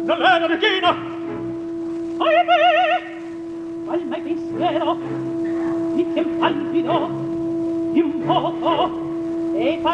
Nell'era regina! Ahimè! Qual mai pensiero? Mi tien palpido di un poco e